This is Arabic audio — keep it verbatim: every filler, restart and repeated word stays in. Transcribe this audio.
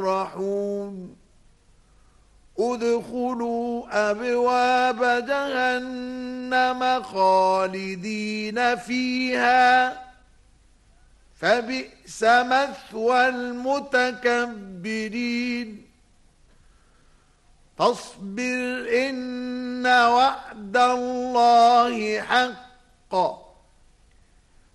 يفرحون ادخلوا أبواب جهنم خالدين فيها فبئس مثوى المتكبرين فاصبر إن وعد الله حق